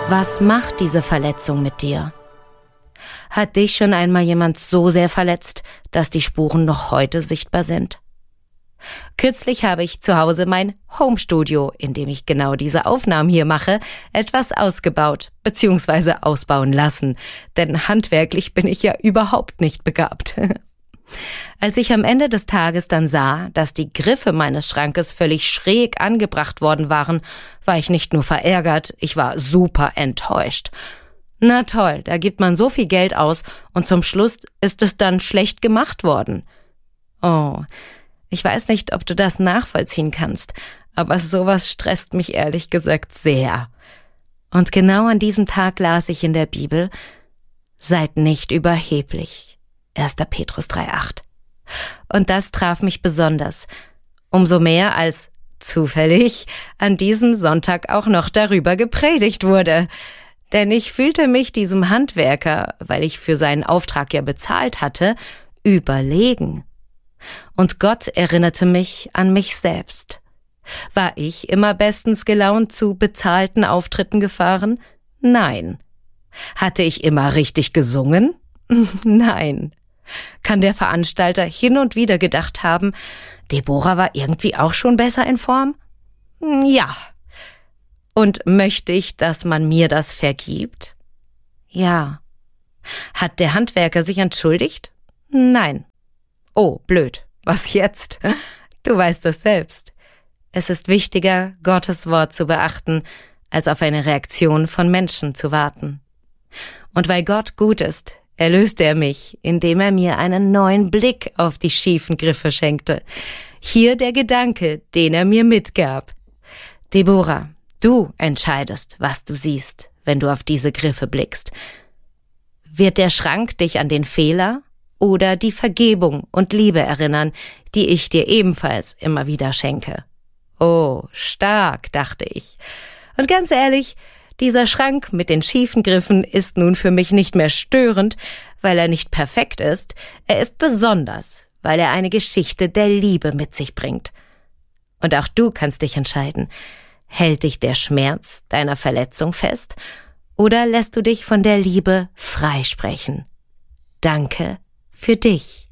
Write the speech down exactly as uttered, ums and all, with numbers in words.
Was macht diese Verletzung mit dir? Hat dich schon einmal jemand so sehr verletzt, dass die Spuren noch heute sichtbar sind? Kürzlich habe ich zu Hause mein Homestudio, in dem ich genau diese Aufnahmen hier mache, etwas ausgebaut bzw. ausbauen lassen, denn handwerklich bin ich ja überhaupt nicht begabt. Als ich am Ende des Tages dann sah, dass die Griffe meines Schrankes völlig schräg angebracht worden waren, war ich nicht nur verärgert, ich war super enttäuscht. Na toll, da gibt man so viel Geld aus und zum Schluss ist es dann schlecht gemacht worden. Oh, ich weiß nicht, ob du das nachvollziehen kannst, aber sowas stresst mich ehrlich gesagt sehr. Und genau an diesem Tag las ich in der Bibel: Seid nicht überheblich. erster Petrus drei acht. Und das traf mich besonders. Umso mehr, als zufällig an diesem Sonntag auch noch darüber gepredigt wurde. Denn ich fühlte mich diesem Handwerker, weil ich für seinen Auftrag ja bezahlt hatte, überlegen. Und Gott erinnerte mich an mich selbst. War ich immer bestens gelaunt zu bezahlten Auftritten gefahren? Nein. Hatte ich immer richtig gesungen? Nein. Kann der Veranstalter hin und wieder gedacht haben, Deborah war irgendwie auch schon besser in Form? Ja. Und möchte ich, dass man mir das vergibt? Ja. Hat der Handwerker sich entschuldigt? Nein. Oh, blöd. Was jetzt? Du weißt es selbst. Es ist wichtiger, Gottes Wort zu beachten, als auf eine Reaktion von Menschen zu warten. Und weil Gott gut ist, erlöste er mich, indem er mir einen neuen Blick auf die schiefen Griffe schenkte. Hier der Gedanke, den er mir mitgab. Deborah, du entscheidest, was du siehst, wenn du auf diese Griffe blickst. Wird der Schrank dich an den Fehler oder die Vergebung und Liebe erinnern, die ich dir ebenfalls immer wieder schenke? Oh, stark, dachte ich. Und ganz ehrlich, dieser Schrank mit den schiefen Griffen ist nun für mich nicht mehr störend, weil er nicht perfekt ist. Er ist besonders, weil er eine Geschichte der Liebe mit sich bringt. Und auch du kannst dich entscheiden. Hält dich der Schmerz deiner Verletzung fest oder lässt du dich von der Liebe freisprechen? Danke für dich.